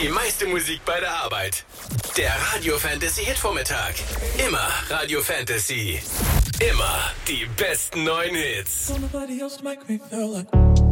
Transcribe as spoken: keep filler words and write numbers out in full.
Die meiste Musik bei der Arbeit. Der Radio Fantasy Hitvormittag. Immer Radio Fantasy. Immer die besten neuen Hits. Nobody else make me feel like